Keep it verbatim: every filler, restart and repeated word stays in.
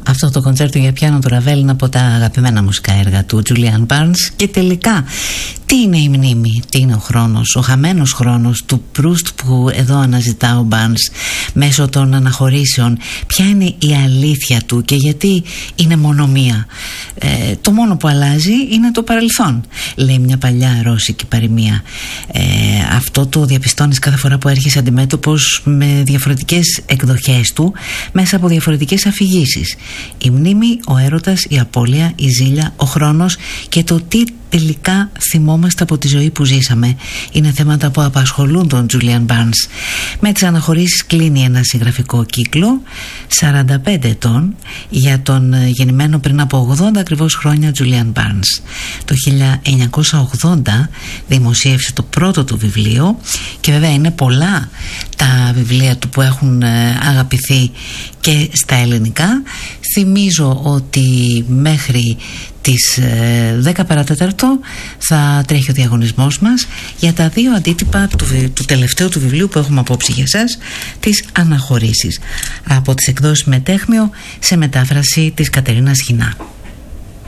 Αυτό το κοντσέρτο για πιάνο του Ραβέλ είναι από τα αγαπημένα μουσικά έργα του Julian Barnes. Και τελικά, τι είναι η μνήμη, τι είναι ο χρόνος, ο χαμένος χρόνος του Proust που εδώ αναζητά ο Barnes μέσω των αναχωρήσεων? Ποια είναι η αλήθεια του και γιατί είναι μόνο μία? Ε, το μόνο που αλλάζει είναι το παρελθόν, λέει μια παλιά ρώσικη παροιμία. Ε, αυτό το διαπιστώνεις κάθε φορά που έρχεσαι αντιμέτωπος με διαφορετικές εκδοχές του μέσα από διαφορετικές αφηγήσεις. Η μνήμη, ο έρωτας, η απώλεια, η ζήλια, ο χρόνος και το τι τελικά θυμόμαστε από τη ζωή που ζήσαμε είναι θέματα που απασχολούν τον Julian Barnes. Με τις αναχωρήσεις κλείνει ένα συγγραφικό κύκλο σαράντα πέντε ετών για τον γεννημένο πριν από ογδόντα ακριβώς χρόνια Julian Barnes. Το χίλια εννιακόσια ογδόντα δημοσίευσε το πρώτο του βιβλίο και βέβαια είναι πολλά τα βιβλία του που έχουν αγαπηθεί και στα ελληνικά. Θυμίζω ότι μέχρι τις δέκα παρατέταρτο θα τρέχει ο διαγωνισμός μας για τα δύο αντίτυπα του, του τελευταίου του βιβλίου που έχουμε απόψη για σας, τις αναχωρήσεις, από τις εκδόσεις Μετέχμιο, σε μετάφραση της Κατερίνας Χινά.